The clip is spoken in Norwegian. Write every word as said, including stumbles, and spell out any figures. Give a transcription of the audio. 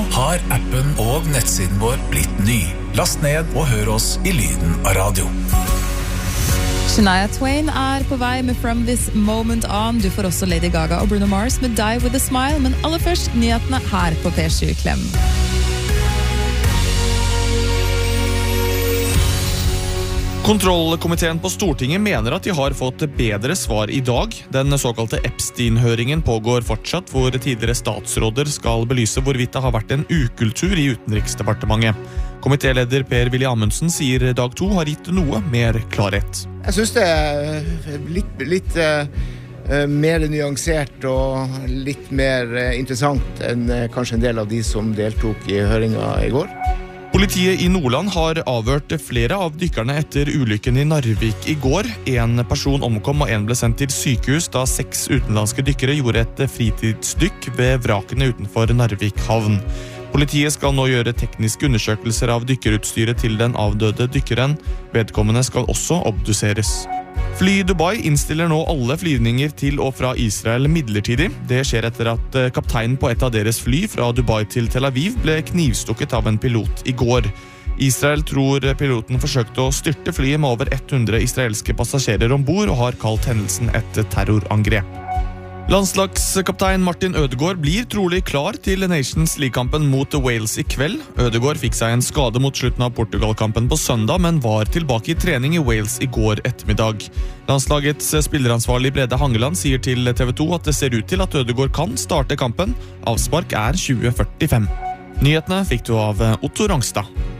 har appen og nettsiden vår blitt ny. Last ned og hør oss i lyden av radio. Shania Twain er på vei med From This Moment On. Du får også Lady Gaga og Bruno Mars med Die With A Smile, men aller først nyhetene her på P sju Klem. Kontrollkomiteen på Stortinget mener at de har fått bedre svar i dag. Den såkalte Epstein-høringen pågår fortsatt, hvor tidligere statsråder skal belyse hvorvidt det har vært en ukultur i Utenriksdepartementet. Komitéleder Per-Willy Amundsen sier dag to har gitt noe mer klarhet. Jeg synes det er litt, litt uh, mer nyansert og litt mer uh, interessant enn uh, kanskje en del av de som deltok i høringen i går. Politiet i Nordland har avhørt flere av dykkerne etter ulykken i Narvik i går. En person omkom og en ble sendt til sykehus da seks utenlandske dykkere gjorde et fritidsdykk ved vrakene utenfor Narvik havn. Politiet skal nå gjøre tekniske undersøkelser av dykkerutstyret til den avdøde dykkeren. Vedkommende skal også obduseres. Fly Dubai innstiller nå alle flyvninger til og fra Israel midlertidig. Det skjer etter at kapteinen på et av deres fly fra Dubai til Tel Aviv ble knivstukket av en pilot i går. Israel tror piloten forsøkte å styrte flyet med over hundre israelske passasjerer ombord og har kalt hendelsen et terrorangrep. Landslagskaptein Martin Ødegaard blir trolig klar til Nations League-kampen mot Wales i kveld. Ødegaard fikk seg en skade mot slutten av Portugal-kampen på søndag, men var tilbake i trening i Wales i går ettermiddag. Landslagets spilleransvarlig Brede Hangeland sier til T V to at det ser ut til at Ødegaard kan starte kampen. Avspark er tjue førtifem. Nyhetene fikk du av Otto Rangstad.